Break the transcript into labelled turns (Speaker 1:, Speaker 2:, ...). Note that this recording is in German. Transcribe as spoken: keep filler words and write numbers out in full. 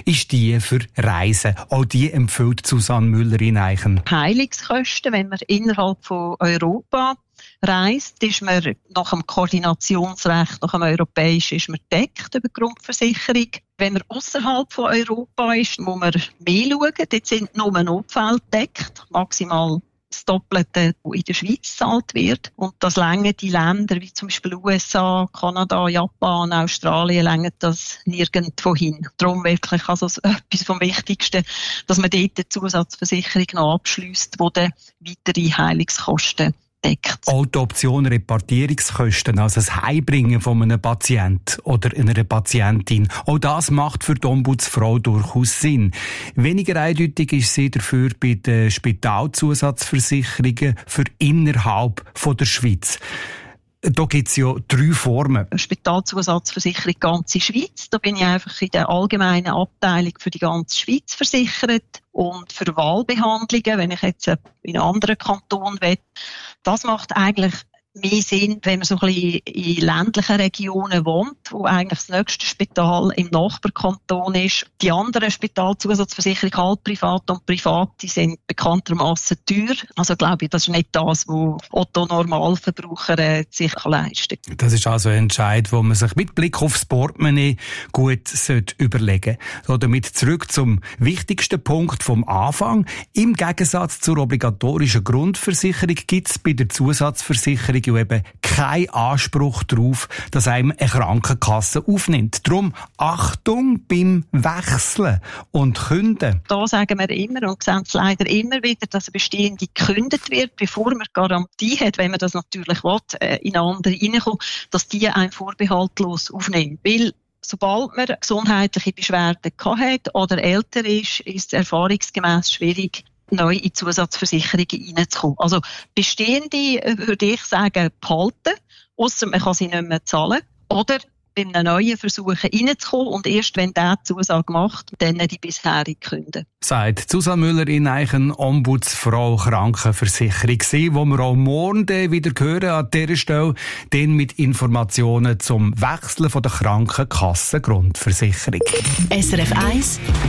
Speaker 1: ist die für Reisen. Auch die empfiehlt Susanne Müller-Ineichen.
Speaker 2: Heilungskosten, wenn man innerhalb von Europa reist, ist man nach dem Koordinationsrecht, nach dem europäischen, ist man deckt über die Grundversicherung. Wenn man außerhalb von Europa ist, muss man mehr schauen. Dort sind nur Notfälle deckt, maximal das Doppelte, das in der Schweiz gezahlt wird. Und das länger die Länder, wie zum Beispiel U S A, Kanada, Japan, Australien, länger das nirgendwo hin. Darum wirklich also etwas vom Wichtigsten, dass man dort eine Zusatzversicherung noch abschliesst, die dann weitere Heilungskosten deckt.
Speaker 1: Auch die Option Repartierungskosten, also das Heimbringen von einem Patienten oder einer Patientin, auch das macht für die Ombudsfrau durchaus Sinn. Weniger eindeutig ist sie dafür bei den Spitalzusatzversicherungen für innerhalb von der Schweiz. Da gibt es ja drei Formen.
Speaker 2: Spitalzusatzversicherung ganze Schweiz. Da bin ich einfach in der allgemeinen Abteilung für die ganze Schweiz versichert. Und für Wahlbehandlungen, wenn ich jetzt in einen anderen Kanton will, das macht eigentlich mehr Sinn, wenn man so ein bisschen in ländlichen Regionen wohnt, wo eigentlich das nächste Spital im Nachbarkanton ist. Die anderen Spitalzusatzversicherungen, halb privat und privat, die sind bekanntermaßen teuer. Also glaube ich, das ist nicht das, was Otto Normalverbraucher äh, sich leisten kann.
Speaker 1: Das ist also ein Entscheid, wo man sich mit Blick aufs Portemonnaie gut sollte überlegen sollte. So, damit zurück zum wichtigsten Punkt vom Anfang. Im Gegensatz zur obligatorischen Grundversicherung gibt es bei der Zusatzversicherung eben keinen Anspruch darauf, dass einem eine Krankenkasse aufnimmt. Darum Achtung beim Wechseln und Künden.
Speaker 2: Da sagen wir immer und sehen es leider immer wieder, dass eine bestehende gekündigt wird, bevor man Garantie hat, wenn man das natürlich will, in eine andere reinkommt, dass die einen vorbehaltlos aufnimmt. Weil sobald man gesundheitliche Beschwerden hat oder älter ist, ist es erfahrungsgemäss schwierig, neu in Zusatzversicherungen reinzukommen. Also bestehende, würde ich sagen, behalten, ausser man kann sie nicht mehr zahlen. Oder bei einem neuen versuchen reinzukommen und erst wenn der Zusage macht, dann die bisherige künden.
Speaker 1: Sagt Susanne Müller-Ineichen, Ombudsfrau Krankenversicherung, die wir auch morgen wieder hören an dieser Stelle, dann mit Informationen zum Wechseln von der Krankenkassengrundversicherung.
Speaker 3: S R F eins